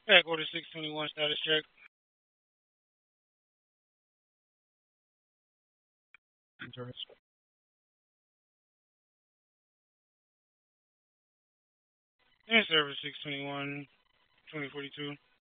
Back order 621, status check. Interesting. And service 621, 2042.